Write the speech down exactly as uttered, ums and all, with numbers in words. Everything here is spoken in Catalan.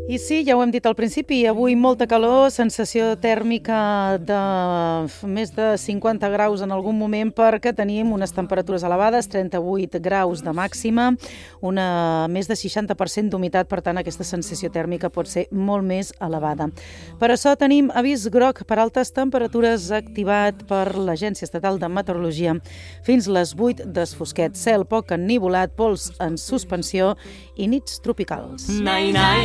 I sí, ja ho hem dit al principi, avui molta calor, sensació tèrmica de més de cinquanta graus en algun moment perquè tenim unes temperatures elevades, trenta-vuit graus de màxima, una més de seixanta per cent d'humitat, per tant aquesta sensació tèrmica pot ser molt més elevada. Per això tenim avís groc per altes temperatures activat per l'Agència Estatal de Meteorologia fins les vuit d'esfosquet, cel poc ennivolat, pols en suspensió i nits tropicals. Nai, nai.